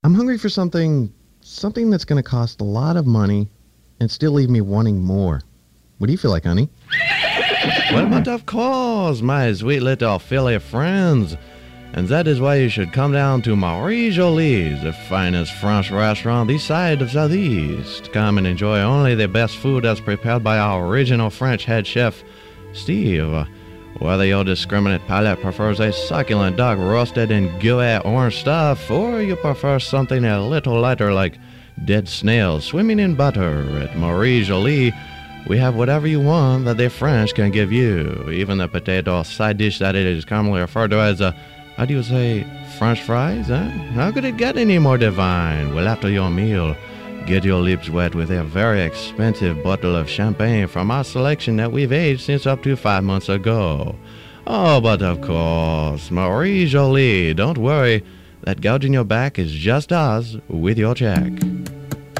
I'm hungry for something that's going to cost a lot of money and still leave me wanting more. What do you feel like, honey? Well, but of course, my sweet little Philly friends. And that is why you should come down to Marie Jolie's, the finest French restaurant this side of Southeast. Come and enjoy only the best food as prepared by our original French head chef, Steve. Whether your discriminate palate prefers a succulent duck roasted in gooey orange stuff, or you prefer something a little lighter like dead snails swimming in butter, at Marie Jolie, we have whatever you want that the French can give you. Even the potato side dish that it is commonly referred to as how do you say, French fries, huh? How could it get any more divine? Well, after your meal, get your lips wet with a very expensive bottle of champagne from our selection that we've aged since up to 5 months ago. Oh, but of course, Marie Jolie, don't worry. That gouge in your back is just us with your check.